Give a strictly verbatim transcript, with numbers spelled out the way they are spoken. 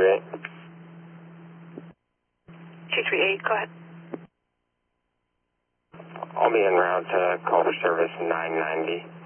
three eight. two three eight, go ahead. I'll be en route to call for service nine ninety.